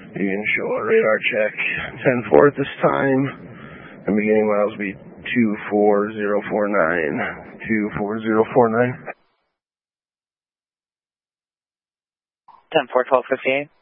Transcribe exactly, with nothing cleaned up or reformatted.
You can show a radar check. ten four at this time. And beginning miles will be two four zero four nine. two four zero four nine. ten four twelve fifty-eight.